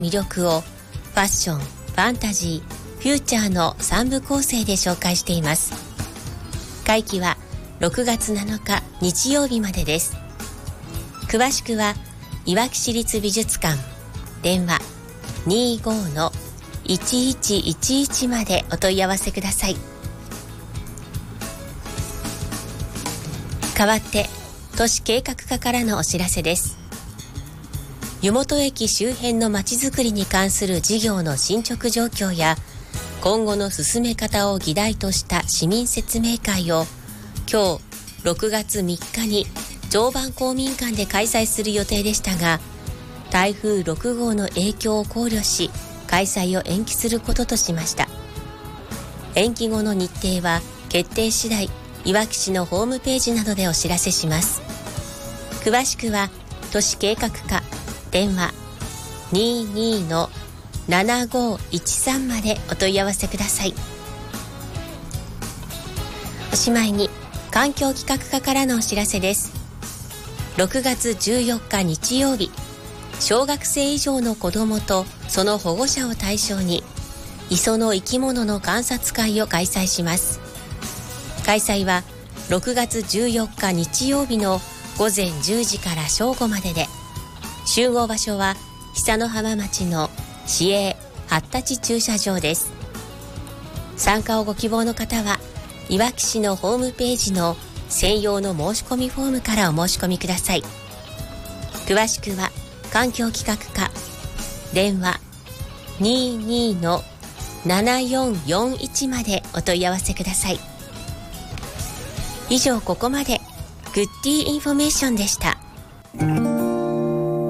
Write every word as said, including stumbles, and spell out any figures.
魅力をファッション、ファンタジー、フューチャーのさんぶ構成で紹介しています。会期はろくがつなのか日曜日までです。詳しくはいわき市立美術館電話 にじゅうご のいちいちいちいち までお問い合わせください。代わって都市計画課からのお知らせです。湯本駅周辺のまちづくりに関する事業の進捗状況や今後の進め方を議題とした市民説明会を今日ろくがつみっかに常磐公民館で開催する予定でしたが、台風ろく号の影響を考慮し開催を延期することとしました。延期後の日程は決定次第いわき市のホームページなどでお知らせします。詳しくは都市計画課電話 にじゅうに のななごいちさん までお問い合わせください。おしまいに環境企画課からのお知らせです。ろくがつじゅうよっか日曜日、小学生以上の子どもとその保護者を対象に磯の生き物の観察会を開催します。開催はろくがつじゅうよっか日曜日のごぜんじゅうじから正午までで、集合場所は久の浜町の市営八立駐車場です。参加をご希望の方はいわき市のホームページの専用の申し込みフォームからお申し込みください。詳しくは環境企画課電話 にじゅうに のななよんよんいち までお問い合わせください。以上、ここまでグッディインフォメーションでした。